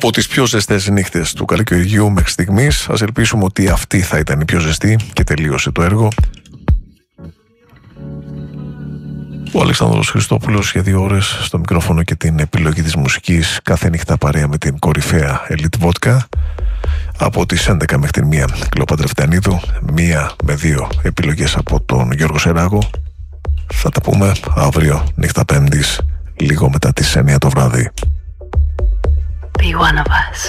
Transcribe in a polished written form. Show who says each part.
Speaker 1: Από τις πιο ζεστές νύχτες του καλοκαιριού μέχρι στιγμής, ας ελπίσουμε ότι αυτή θα ήταν η πιο ζεστή και τελείωσε το έργο. Ο Αλέξανδρος Χριστόπουλος για 2 ώρες στο μικρόφωνο και την επιλογή της μουσικής, κάθε νύχτα παρέα με την κορυφαία Elite Vodka. Από τις 11 μέχρι την 1 Κλεοπάτρα Φτανίδου, 1 με 2 επιλογές από τον Γιώργο Σεράγο. Θα τα πούμε αύριο νύχτα Πέμπτης, λίγο μετά τις 9 το βράδυ.
Speaker 2: Be one of us.